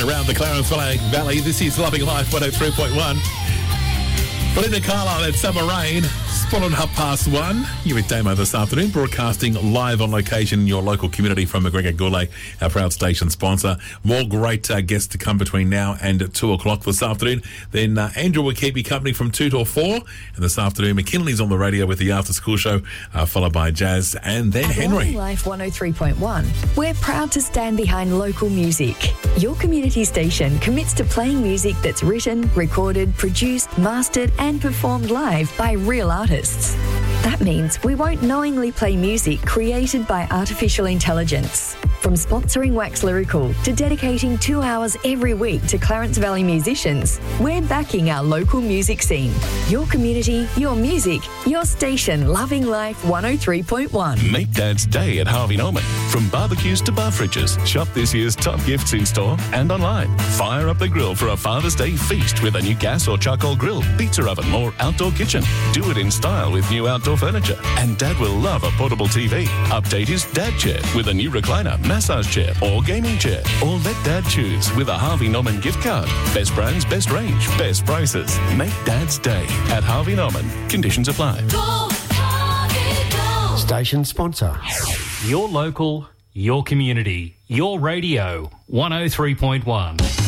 and around the Clarence Valley. This is Loving Life 103.1. Belinda Carlisle and Summer Rain. Spot on 1:30. You're with Damo this afternoon, broadcasting live on location in your local community from McGregor Gourlay, our proud station sponsor. More great guests to come between now and 2 o'clock this afternoon. Then Andrew will keep you company from 2 to 4. And this afternoon, McKinley's on the radio with the After School Show, followed by Jazz and then Henry. Loving Life 103.1. We're proud to stand behind local music. Your community station commits to playing music that's written, recorded, produced, mastered and performed live by real artists. That means we won't knowingly play music created by artificial intelligence. From sponsoring Wax Lyrical to dedicating 2 hours every week to Clarence Valley musicians, we're backing our local music scene. Your community, your music, your station, Loving Life 103.1. Make Dad's Day at Harvey Norman. From barbecues to bar fridges, shop this year's top gifts in store and online. Fire up the grill for a Father's Day feast with a new gas or charcoal grill, pizza oven or outdoor kitchen. Do it in style with new outdoor furniture. And Dad will love a portable TV. Update his Dad chair with a new recliner, massage chair or gaming chair. Or let Dad choose with a Harvey Norman gift card. Best brands, best range, best prices. Make Dad's Day at Harvey Norman. Conditions apply. Go, Harvey, go. Station sponsor. Your local, your community, your radio, 103.1.